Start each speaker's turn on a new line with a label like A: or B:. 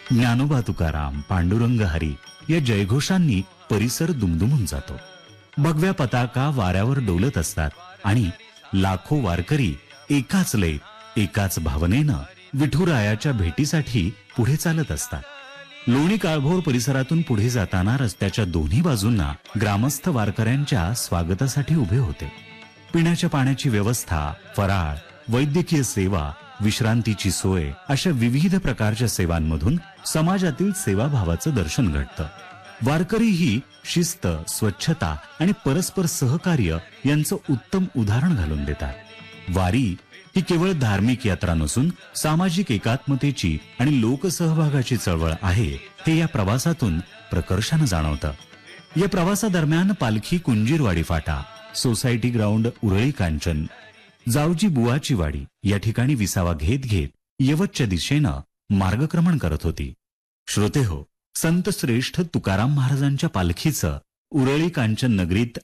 A: ज्ञानोबा तुकाराम, पांडुरंग हरी या जयघोषांनी परिसर दुमदुमून जातो. भगव्या पताका वाऱ्यावर डोलत असतात आणि लाखो वारकरी एकाच लयीत एकाच भावनेनं विठुरायाच्या भेटीसाठी पुढे चालत असतात. लोणी काळभोर परिसरातून पुढे जाताना रस्त्याच्या दोन्ही बाजूंना ग्रामस्थ वारकऱ्यांच्या स्वागतासाठी उभे होते. पिण्याच्या पाण्याची व्यवस्था, फराळ, वैद्यकीय सेवा, विश्रांतीची सोय अशा विविध प्रकारच्या सेवांमधून समाजातील सेवाभावाचं दर्शन घडतं. वारकरीही शिस्त, स्वच्छता आणि परस्पर सहकार्य यांचं उत्तम उदाहरण घालून देतात. वारी ही केवळ धार्मिक यात्रा नसून सामाजिक एकात्मतेची आणि लोकसहभागाची चळवळ आहे हे या प्रवासातून प्रकर्षानं जाणवतं. या प्रवासादरम्यान पालखी कुंजीरवाडी फाटा, सोसायटी ग्राउंड उरळी कांचन, जावजी बुवाची वाडी या ठिकाणी विसावा घेत घेत यवतच्या दिशेनं मार्गक्रमण करत होती. श्रोतेहो, संत श्रेष्ठ तुकाराम महाराजांच्या पालखीचं उरळी कांचन नगरीत